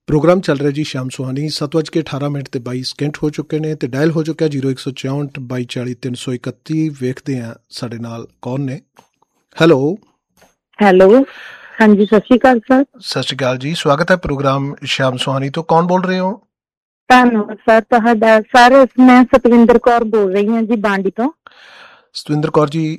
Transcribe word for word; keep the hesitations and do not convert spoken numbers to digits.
Programme ਚੱਲ ਰਿਹਾ ਜੀ ਸ਼ਾਮ ਸੁਹਾਣੀ ਸੱਤ ਵੱਜ ਕੇ ਅਠਾਰਾਂ ਮਿੰਟ ਤੇ ਬਾਈ ਸਕਿੰਟ ਹੋ ਚੁੱਕੇ ਨੇ ਤੇ ਡਾਇਲ ਹੋ ਚੁੱਕਿਆ ਜ਼ੀਰੋ ਇੱਕ ਸੌ ਚੌਂਹਠ ਬਾਈ ਚਾਲੀ ਤਿੰਨ ਸੌ ਇਕੱਤੀ। ਵੇਖਦੇ ਹਾਂ ਸਾਡੇ ਨਾਲ ਕੌਣ ਨੇ। ਹੈਲੋ ਹੈਲੋ ਹਾਂਜੀ ਸਤਿ ਸ਼੍ਰੀ ਅਕਾਲ ਸਰ। ਸਤਿ ਸ਼੍ਰੀ ਅਕਾਲ ਜੀ, ਸਵਾਗਤ ਹੈ ਪ੍ਰੋਗਰਾਮ ਸ਼ਾਮ ਸੁਹਾਣੀ ਤੋਂ। ਕੌਣ ਬੋਲ ਰਹੇ ਹੋ? ਧੰਨਵਾਦ ਸਰ ਤੁਹਾਡਾ। ਸਰ ਮੈਂ ਸਤਵਿੰਦਰ ਕੌਰ ਬੋਲ ਰਹੀ ਹਾਂ ਜੀ ਬਾਂਡੀ ਤੋਂ। ਸਤਵਿੰਦਰ ਕੌਰ ਜੀ